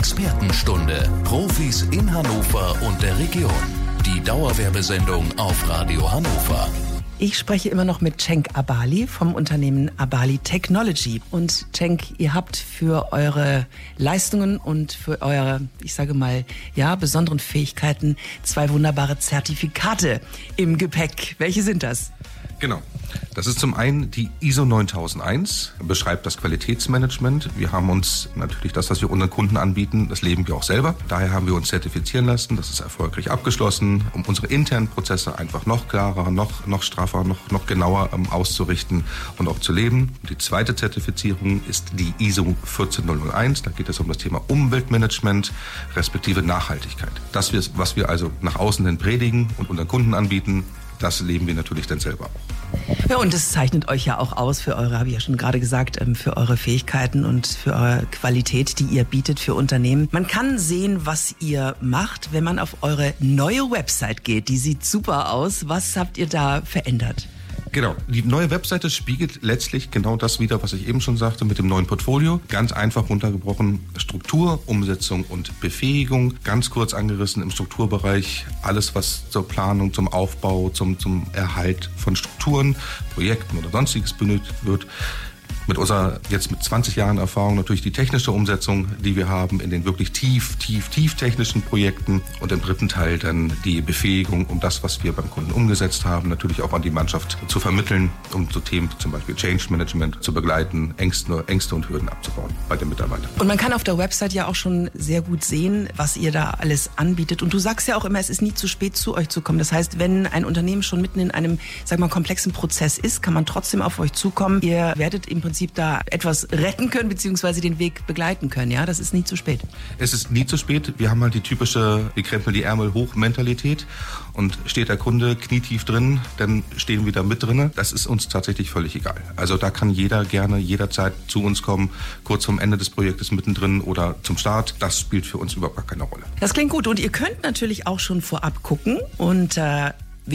Expertenstunde. Profis in Hannover und der Region. Die Dauerwerbesendung auf Radio Hannover. Ich spreche immer noch mit Cenk Abali vom Unternehmen Abali Technology. Und Cenk, ihr habt für eure Leistungen und für eure, ich sage mal, ja, besonderen Fähigkeiten 2 wunderbare Zertifikate im Gepäck. Welche sind das? Genau. Das ist zum einen die ISO 9001, beschreibt das Qualitätsmanagement. Wir haben uns natürlich das, was wir unseren Kunden anbieten, das leben wir auch selber. Daher haben wir uns zertifizieren lassen. Das ist erfolgreich abgeschlossen, um unsere internen Prozesse einfach noch klarer, noch straffer, noch genauer auszurichten und auch zu leben. Die zweite Zertifizierung ist die ISO 14001. Da geht es um das Thema Umweltmanagement respektive Nachhaltigkeit. Das, was wir also nach außen hin predigen und unseren Kunden anbieten, das leben wir natürlich dann selber auch. Ja, und das zeichnet euch ja auch aus für eure, habe ich ja schon gerade gesagt, für eure Fähigkeiten und für eure Qualität, die ihr bietet für Unternehmen. Man kann sehen, was ihr macht, wenn man auf eure neue Website geht. Die sieht super aus. Was habt ihr da verändert? Genau, die neue Webseite spiegelt letztlich genau das wider, was ich eben schon sagte mit dem neuen Portfolio. Ganz einfach runtergebrochen, Struktur, Umsetzung und Befähigung. Ganz kurz angerissen im Strukturbereich alles, was zur Planung, zum Aufbau, zum Erhalt von Strukturen, Projekten oder sonstiges benötigt wird. Mit unserer jetzt mit 20 Jahren Erfahrung natürlich die technische Umsetzung, die wir haben in den wirklich tief technischen Projekten und im dritten Teil dann die Befähigung, um das, was wir beim Kunden umgesetzt haben, natürlich auch an die Mannschaft zu vermitteln, um so Themen zum Beispiel Change Management zu begleiten, Ängste und Hürden abzubauen bei den Mitarbeitern. Und man kann auf der Website ja auch schon sehr gut sehen, was ihr da alles anbietet. Und du sagst ja auch immer, es ist nie zu spät, zu euch zu kommen. Das heißt, wenn ein Unternehmen schon mitten in einem, sag mal, komplexen Prozess ist, kann man trotzdem auf euch zukommen. Ihr werdet im Prinzip da etwas retten können, beziehungsweise den Weg begleiten können, ja? Das ist nie zu spät. Es ist nie zu spät. Wir haben halt die typische, wir krempeln die Ärmel hoch Mentalität und steht der Kunde knietief drin, dann stehen wir da mit drin. Das ist uns tatsächlich völlig egal. Also da kann jeder gerne jederzeit zu uns kommen, kurz vorm Ende des Projektes mittendrin oder zum Start. Das spielt für uns überhaupt gar keine Rolle. Das klingt gut und ihr könnt natürlich auch schon vorab gucken unter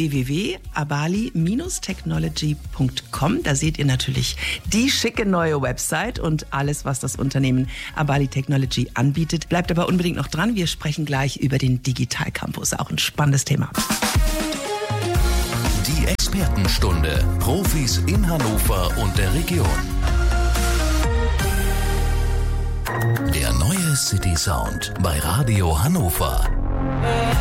www.abali-technology.com. Da seht ihr natürlich die schicke neue Website und alles, was das Unternehmen Abali Technology anbietet. Bleibt aber unbedingt noch dran. Wir sprechen gleich über den Digital Campus. Auch ein spannendes Thema. Die Expertenstunde. Profis in Hannover und der Region. Der neue City Sound bei Radio Hannover.